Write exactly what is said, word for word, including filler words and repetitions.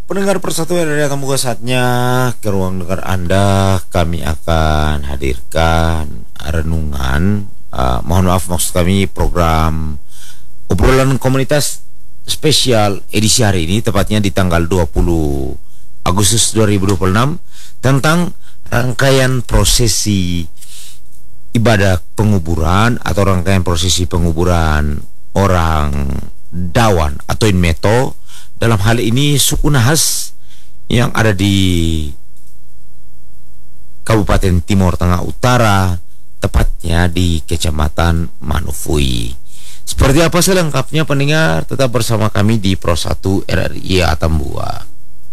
Pendengar Persatuan dari Atam Buka, saatnya ke ruang dengar Anda. Kami akan hadirkan renungan, uh, mohon maaf maksud kami program obrolan komunitas spesial edisi hari ini, tepatnya di tanggal dua puluh Agustus dua ribu dua puluh enam, tentang rangkaian prosesi ibadah penguburan atau rangkaian prosesi penguburan orang Dawan atau Inmeto, dalam hal ini suku Nahas yang ada di Kabupaten Timur Tengah Utara, tepatnya di Kecamatan Manufui. Seperti apa selengkapnya pendengar, tetap bersama kami di Pro satu R R I Atambua.